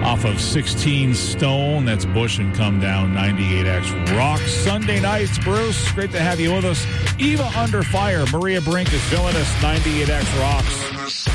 off of 16 Stone. That's Bush and Come Down 98X Rock. Sunday nights, Bruce, great to have you with us. Eva Under Fire, Maria Brink is Villainous 98X Rocks.